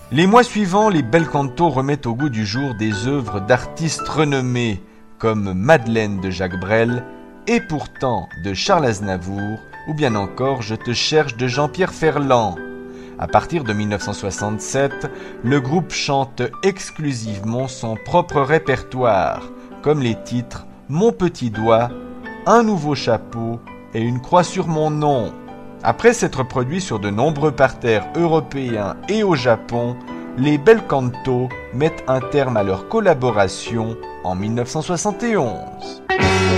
Les mois suivants, les bel canto remettent au goût du jour des œuvres d'artistes renommés comme Madeleine de Jacques Brel et Pourtant de Charles Aznavour ou bien encore Je te cherche de Jean-Pierre Ferland. À partir de 1967, le groupe chante exclusivement son propre répertoire, comme les titres Mon petit doigt, Un nouveau chapeau et Une croix sur mon nom. Après s'être produits sur de nombreux parterres européens et au Japon, les Bel Canto mettent un terme à leur collaboration en 1971.